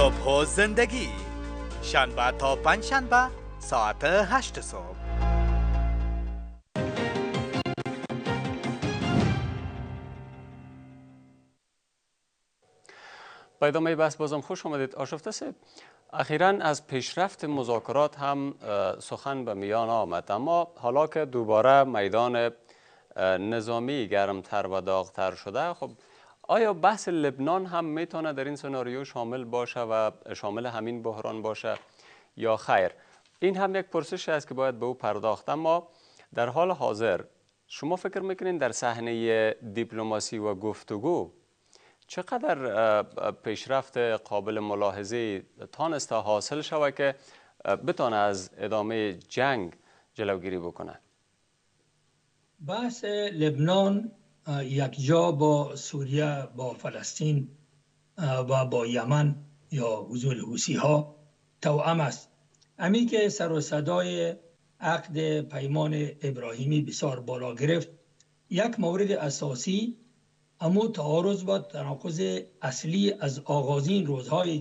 صبح و زندگی، شنبه تا پنج شنبه ساعت 8 صبح. با ادامه بحث بازم خوش آمدید. آشفته صاحب، اخیراً از پیشرفت مذاکرات هم سخن به میان آمد، اما حالا که دوباره میدان نظامی گرمتر و داغتر شده، خب آیا بحث لبنان هم میتونه در این سناریو شامل باشه و شامل همین بحران باشه یا خیر؟ این هم یک پرسش است که باید به او پرداخت. اما در حال حاضر شما فکر میکنین در صحنه دیپلماسی و گفتگو چقدر پیشرفت قابل ملاحظه تانسته حاصل شود که بتونه از ادامه جنگ جلوگیری بکنه؟ بحث لبنان یک جا با سوریه، با فلسطین و با یمن یا حضور حوثی ها توأم است. امی که سر و صدای عقد پیمان ابراهیمی بسیار بالا گرفت، یک مورد اساسی امو تعارض و تناقض اصلی از آغازین روزهای